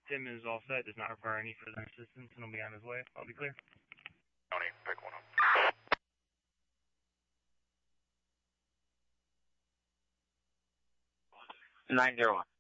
Tim is all set, does not require any further assistance, and will be on his way. I'll be clear. Tony, pick one up. 901.